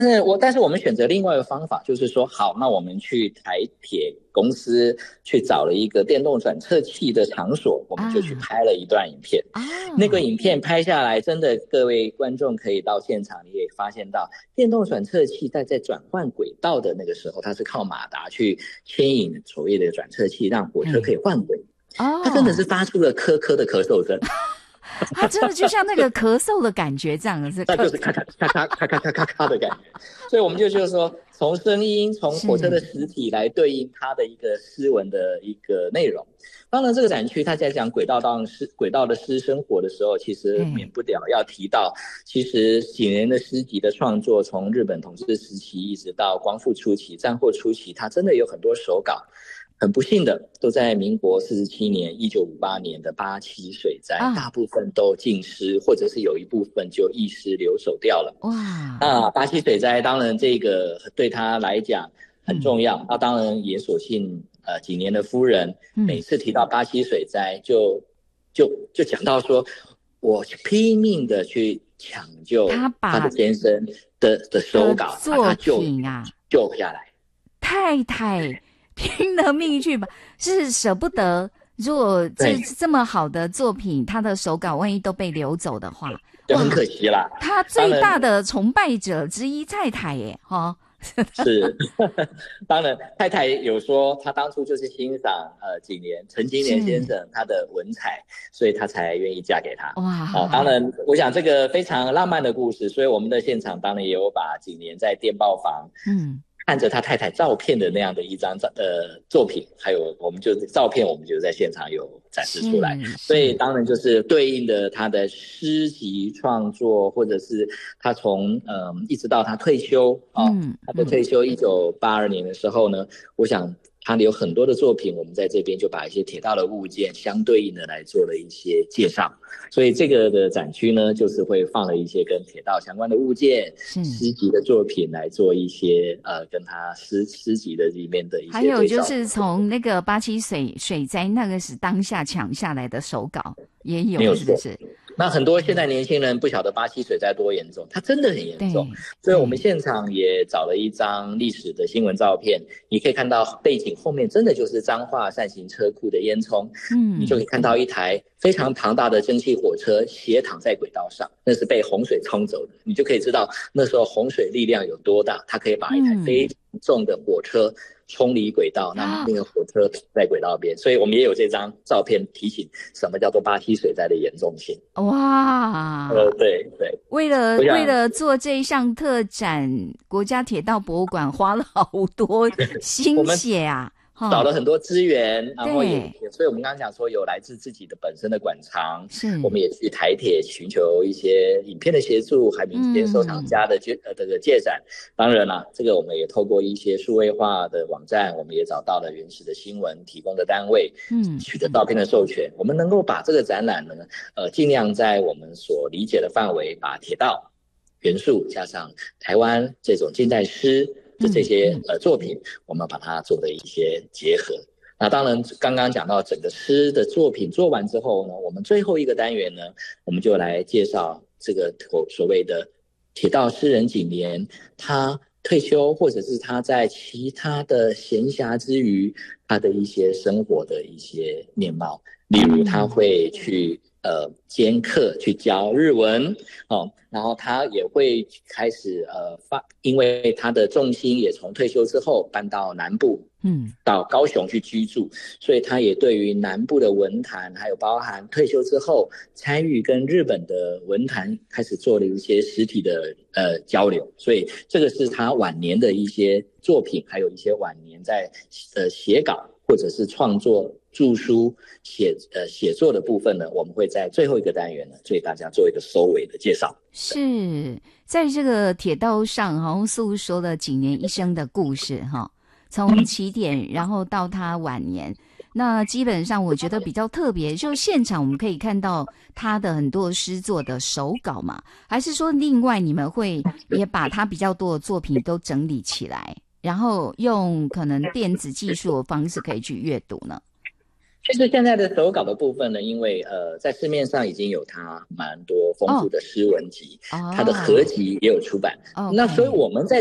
但是我们选择另外一个方法，就是说，好，那我们去台铁公司去找了一个电动转测器的场所，我们就去啊拍了一段影片。那个啊影片拍下来，真的各位观众可以到现场，你也发现到电动转测器在转换轨道的那个时候，它是靠马达去牵引所谓的转测器，让火车可嘿以换轨。它真的哦， 是发出了咳咳的咳嗽声。 它真的就像那个咳嗽的感觉这样子， 那就是咔咔咔咔咔咔咔咔咔的感觉。所以我们就是说，从声音，从火车的是实体来对应它的一个诗文的一个内容。当然，这个展区它在讲轨道的诗生活的时候，其实免嘿不了要提到，其实几年的诗集的创作，从日本统治时期一直到光复初期、战后初期，它真的有很多手稿。很不幸的，都在民国47年1958年的8·7水灾，大啊部分都浸湿，或者是有一部分就遗失流走掉了。 哇那8·7水灾，当然这个对他来讲很嗯重要。那当然也所幸，几年的夫人每嗯， 次提到8·7水灾就讲到说，我拼命的去抢救他的他把先生的手稿，把作他品啊救下来。 太太拼了命去吧，是舍不得。如果对， 这么好的作品，他的手稿万一都被流走的话， 就很哇， 可惜啦。 他当然最大的崇拜者之一太太耶，哈， 是，当然太太有说，她当初就是欣赏陈金莲先是生他的文采，所以她才愿意嫁给他。当哇， 然，我想这个非常浪漫的故事，所以我们的现场当然也有把景年在电报房嗯看着他太太照片的那样的一张作品，还有我们就照片，我们就在现场有展示出来。所以是当然就是对应的他的诗集创作，或者是他从一直到他退休他的退休1982年的时候呢，我想他有很多的作品，我们在这边就把一些铁道的物件相对应的来做了一些介绍。所以这个的展区呢，就是会放了一些跟铁道相关的物件、 是。 诗集的作品来做一些跟他诗集的里面的一还些对照。 有就是从那个8·7水灾那个是当下抢下来的手稿也有， 没有错。 是不是？ 那很多现在年轻人不晓得8·7水灾多严重，它真的很严重。 对所以我们现场也找了一张历史的新闻照片，你可以看到背景后面真的就是彰化扇形车库的烟囱，你就可以看到一台非常庞大的蒸汽火车斜躺在轨道上，那是被洪水冲走的。你就可以知道那时候洪水力量有多大，它可以把一台非常重的火车冲离轨道，让那个火车停在轨道边。所以我们也有这张照片提醒什么叫做8·7水灾的严重性。 哇， 对对， 为了做这一项特展，国家铁道博物馆花了好多心血啊！ 找了很多资源，然后所以我们刚刚讲说有来自自己的本身的馆藏，我们也去台铁寻求一些影片的协助，还民间收藏家的这个借展。当然啦，这个我们也透过一些数位化的网站，我们也找到了原始的新闻提供的单位，取得照片的授权，我们能够把这个展览呢，尽量在我们所理解的范围，把铁道元素加上台湾这种近代诗的这些作品，我们把它做了一些结合。那当然，刚刚讲到整个诗的作品做完之后呢，我们最后一个单元呢，我们就来介绍这个所谓的铁道诗人景年，他退休或者是他在其他的闲暇之余，他的一些生活的一些面貌，例如他会去兼课去教日文然后他也会开始因为他的重心也从退休之后搬到南部，到高雄去居住，所以他也对于南部的文坛，还有包含退休之后参与跟日本的文坛开始做了一些实体的交流，所以这个是他晚年的一些作品，还有一些晚年在写稿或者是创作著书写作的部分呢，我们会在最后一个单元呢，对大家做一个收尾的介绍。 是在这个铁道上，好像诉说了景年一生的故事哈，从起点然后到他晚年。那基本上我觉得比较特别，就现场我们可以看到他的很多诗作的手稿嘛，还是说另外你们会也把他比较多的作品都整理起来，然后用可能电子技术的方式可以去阅读呢？ 其实现在的手稿的部分呢，因为在市面上已经有它蛮多丰富的诗文集，它的合集也有出版。那所以我们在